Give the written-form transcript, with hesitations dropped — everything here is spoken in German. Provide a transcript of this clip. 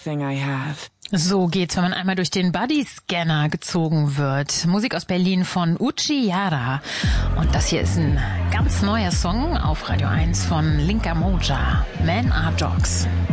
everything I have. So geht's, wenn man einmal durch den Bodyscanner gezogen wird. Musik aus Berlin von Uchi Yara. Und das hier ist ein ganz neuer Song auf Radio 1 von Linka Moja. Men are Dogs.